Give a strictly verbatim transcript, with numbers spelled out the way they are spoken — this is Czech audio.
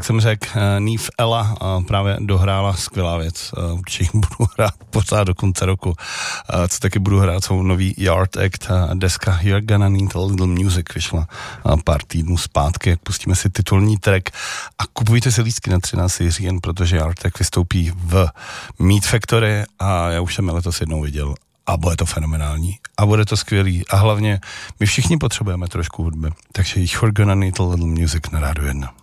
jak jsem řekl, Neve Ella právě dohrála skvělá věc. Určitě budu hrát pořád do konce roku. Co taky budu hrát, jsou nový Yard Act a deska You're Gonna Need a Little Music vyšla pár týdnů zpátky. Pustíme si titulní track a kupujte si lístky na třináctého října, protože Yard Act vystoupí v Meat Factory a já už jsem je letos jednou viděl. A bude to fenomenální. A bude to skvělý. A hlavně my všichni potřebujeme trošku hudby. Takže You're Gonna Need a Little Music na Rádiu jedna.